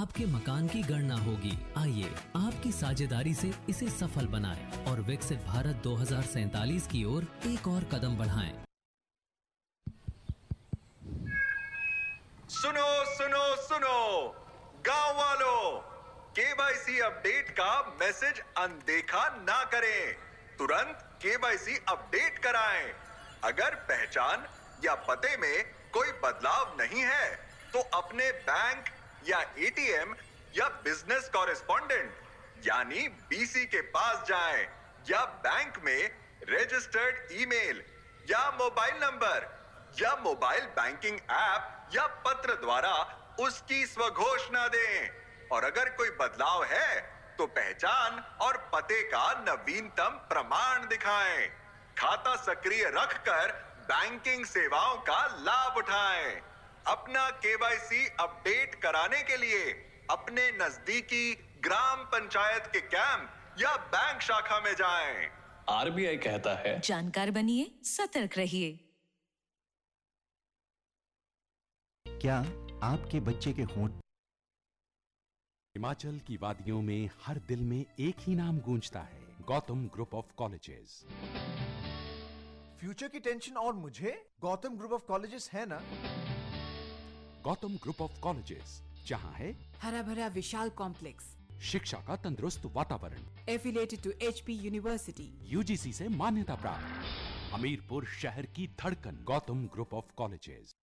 आपके मकान की गणना होगी। आइए आपकी साझेदारी से इसे सफल बनाएं और विकसित भारत 2047 की ओर एक और कदम बढ़ाएं। सुनो सुनो सुनो गांव वालों, केवाईसी अपडेट का मैसेज अनदेखा ना करें। तुरंत केवाईसी अपडेट कराएं। अगर पहचान या पते में कोई बदलाव नहीं है तो अपने बैंक या एटीएम या बिजनेस कॉरेस्पॉन्डेंट यानी बीसी के पास जाएं या बैंक में रजिस्टर्ड ईमेल या मोबाइल नंबर या मोबाइल बैंकिंग ऐप या पत्र द्वारा उसकी स्वघोषणा दें। और अगर कोई बदलाव है तो पहचान और पते का नवीनतम प्रमाण दिखाएं। खाता सक्रिय रखकर बैंकिंग सेवाओं का लाभ उठाएं। अपना केवाईसी अपडेट कराने के लिए अपने नजदीकी ग्राम पंचायत के कैंप या बैंक शाखा में जाएं। आरबीआई कहता है, जानकार बनिए, सतर्क रहिए। क्या आपके बच्चे के होंठ हिमाचल की वादियों में हर दिल में एक ही नाम गूंजता है, Gautam group of colleges. Future की टेंशन और मुझे गौतम ग्रुप ऑफ कॉलेजेस है ना। गौतम ग्रुप ऑफ कॉलेजेस, जहां है हरा भरा विशाल कॉम्प्लेक्स, शिक्षा का तंदुरुस्त वातावरण, affiliated to HP university, UGC से मान्यता प्राप्त, हमीरपुर शहर की धड़कन, गौतम ग्रुप ऑफ कॉलेजेस।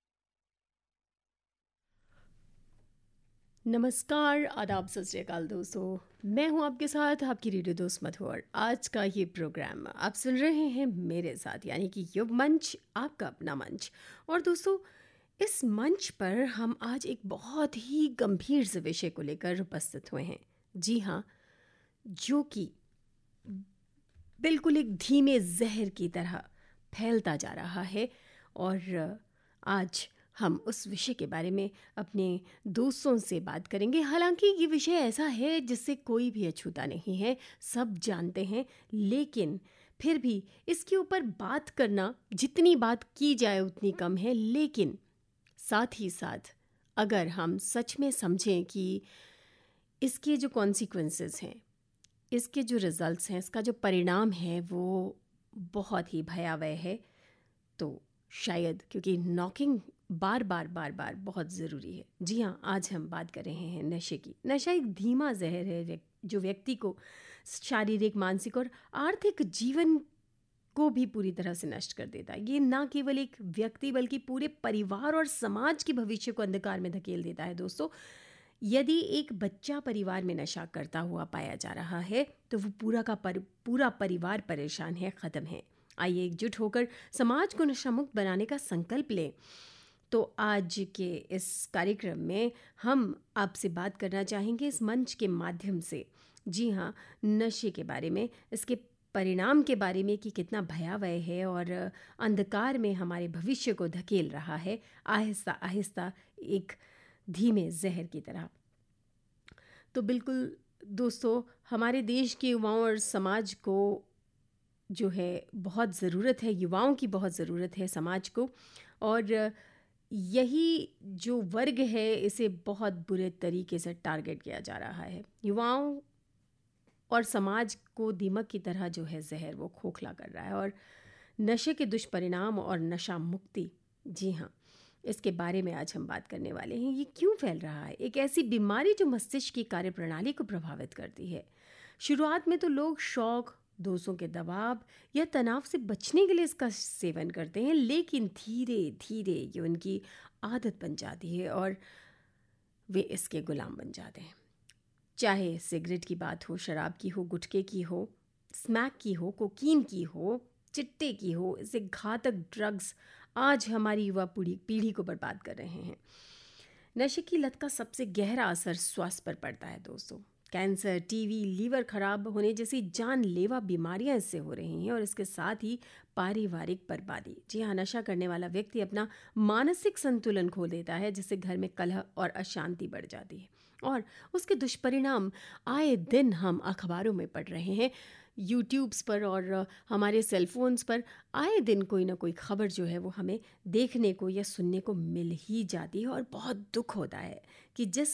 नमस्कार, आदाब, सत श्री अकाल दोस्तों। मैं हूं आपके साथ आपकी रेडियो दोस्त मधु और आज का ये प्रोग्राम आप सुन रहे हैं मेरे साथ, यानी कि युग मंच, आपका अपना मंच। और दोस्तों, इस मंच पर हम आज एक बहुत ही गंभीर से विषय को लेकर उपस्थित हुए हैं। जी हाँ, जो कि बिल्कुल एक धीमे जहर की तरह फैलता जा रहा है। और आज हम उस विषय के बारे में अपने दोस्तों से बात करेंगे। हालांकि ये विषय ऐसा है जिससे कोई भी अछूता नहीं है, सब जानते हैं, लेकिन फिर भी इसके ऊपर बात करना, जितनी बात की जाए उतनी कम है। लेकिन साथ ही साथ अगर हम सच में समझें कि इसके जो कॉन्सिक्वेंसेस हैं, इसके जो रिजल्ट्स हैं, इसका जो परिणाम है वो बहुत ही भयावह है, तो शायद, क्योंकि नॉकिंग बार बार बहुत ज़रूरी है। जी हाँ, आज हम बात कर रहे हैं नशे की। नशा एक धीमा जहर है जो व्यक्ति को शारीरिक, मानसिक और आर्थिक जीवन को भी पूरी तरह से नष्ट कर देता है। ये ना केवल एक व्यक्ति बल्कि पूरे परिवार और समाज के भविष्य को अंधकार में धकेल देता है। दोस्तों, यदि एक बच्चा परिवार में नशा करता हुआ पाया जा रहा है तो वो पूरा परिवार परेशान है, ख़त्म है। आइए एकजुट होकर समाज को नशा मुक्त बनाने का संकल्प लें। तो आज के इस कार्यक्रम में हम आपसे बात करना चाहेंगे इस मंच के माध्यम से, जी हाँ, नशे के बारे में, इसके परिणाम के बारे में कि कितना भयावह है और अंधकार में हमारे भविष्य को धकेल रहा है आहिस्ता आहिस्ता एक धीमे जहर की तरह। तो बिल्कुल दोस्तों, हमारे देश के युवाओं और समाज को जो है बहुत ज़रूरत है, युवाओं की बहुत ज़रूरत है समाज को। और यही जो वर्ग है इसे बहुत बुरे तरीके से टारगेट किया जा रहा है। युवाओं और समाज को दीमक की तरह जो है जहर वो खोखला कर रहा है। और नशे के दुष्परिणाम और नशा मुक्ति, जी हाँ, इसके बारे में आज हम बात करने वाले हैं। ये क्यों फैल रहा है? एक ऐसी बीमारी जो मस्तिष्क की कार्यप्रणाली को प्रभावित करती है। शुरुआत में तो लोग शौक, दोस्तों के दबाव या तनाव से बचने के लिए इसका सेवन करते हैं, लेकिन धीरे धीरे ये उनकी आदत बन जाती है और वे इसके गुलाम बन जाते हैं। चाहे सिगरेट की बात हो, शराब की हो, गुटखे की हो, स्मैक की हो, कोकीन की हो, चिट्टे की हो, इसे घातक ड्रग्स आज हमारी युवा पीढ़ी को बर्बाद कर रहे हैं। नशे की लत का सबसे गहरा असर स्वास्थ्य पर पड़ता है दोस्तों। कैंसर, टीवी, लीवर खराब होने जैसी जानलेवा बीमारियां इससे हो रही हैं और इसके साथ ही पारिवारिक बर्बादी। जी हाँ, नशा करने वाला व्यक्ति अपना मानसिक संतुलन खो देता है, जिससे घर में कलह और अशांति बढ़ जाती है और उसके दुष्परिणाम आए दिन हम अखबारों में पढ़ रहे हैं, यूट्यूब्स पर और हमारे सेलफोन्स पर आए दिन कोई ना कोई खबर जो है वो हमें देखने को या सुनने को मिल ही जाती है। और बहुत दुख होता है कि जिस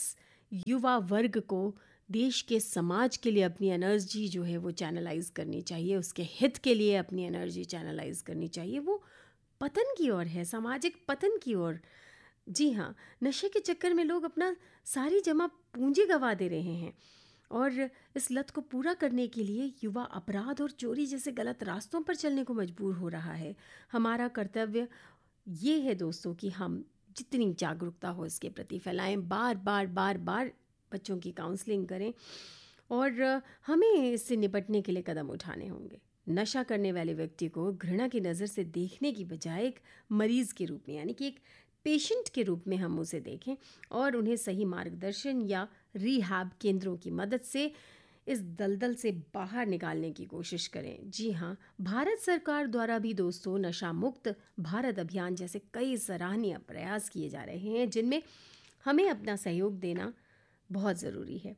युवा वर्ग को देश के समाज के लिए अपनी एनर्जी जो है वो चैनलाइज करनी चाहिए, उसके हित के लिए अपनी एनर्जी चैनलाइज करनी चाहिए। वो पतन की ओर है, सामाजिक पतन की ओर। जी हाँ, नशे के चक्कर में लोग अपना सारी जमा पूंजी गंवा दे रहे हैं और इस लत को पूरा करने के लिए युवा अपराध और चोरी जैसे गलत रास्तों पर चलने को मजबूर हो रहा है। हमारा कर्तव्य ये है दोस्तों कि हम जितनी जागरूकता हो इसके प्रति फैलाएं, बार बार बार बार बच्चों की काउंसलिंग करें और हमें इससे निपटने के लिए कदम उठाने होंगे। नशा करने वाले व्यक्ति को घृणा की नज़र से देखने की बजाय एक मरीज़ के रूप में, यानी कि एक पेशेंट के रूप में हम उसे देखें और उन्हें सही मार्गदर्शन या रिहैब केंद्रों की मदद से इस दलदल से बाहर निकालने की कोशिश करें। जी हाँ, भारत सरकार द्वारा भी दोस्तों नशा मुक्त भारत अभियान जैसे कई सराहनीय प्रयास किए जा रहे हैं, जिनमें हमें अपना सहयोग देना बहुत ज़रूरी है।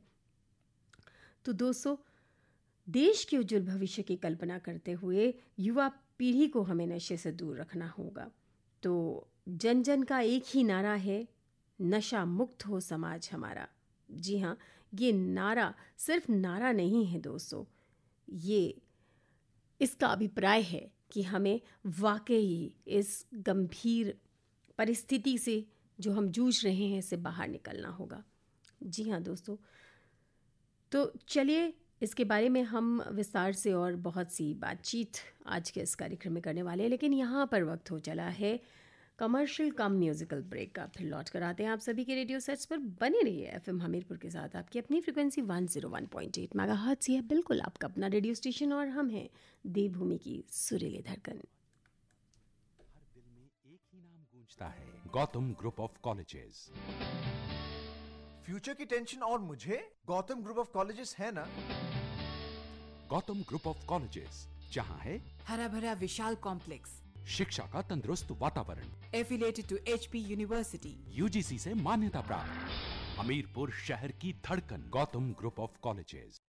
तो दोस्तों, देश के उज्जवल भविष्य की कल्पना करते हुए युवा पीढ़ी को हमें नशे से दूर रखना होगा। तो जन जन का एक ही नारा है, नशा मुक्त हो समाज हमारा। जी हाँ, ये नारा सिर्फ नारा नहीं है दोस्तों, ये इसका अभिप्राय है कि हमें वाकई इस गंभीर परिस्थिति से जो हम जूझ रहे हैं इससे बाहर निकलना होगा। जी हाँ दोस्तों, तो चलिए इसके बारे में हम विस्तार से और बहुत सी बातचीत आज के इस कार्यक्रम में करने वाले हैं, लेकिन यहाँ पर वक्त हो चला है कमर्शियल कम म्यूजिकल ब्रेक का। फिर लौट कर आते हैं आप सभी के रेडियो सेट्स पर। बने रहिए एफएम हमीरपुर के साथ, आपकी अपनी फ्रिक्वेंसी 101.8 मेगाहर्ट्ज़ है, बिल्कुल आपका अपना रेडियो स्टेशन और हम हैं देवभूमि की सुरीली धड़कन। हर दिल में एक ही नाम गूंजता है, Gautam group of colleges. Future की टेंशन और मुझे गौतम ग्रुप ऑफ कॉलेजेस है ना। गौतम ग्रुप ऑफ कॉलेजेस, जहां है हरा भरा विशाल कॉम्प्लेक्स, शिक्षा का तंदुरुस्त वातावरण, affiliated to HP university, UGC से मान्यता प्राप्त, हमीरपुर शहर की धड़कन, गौतम ग्रुप ऑफ कॉलेजेस।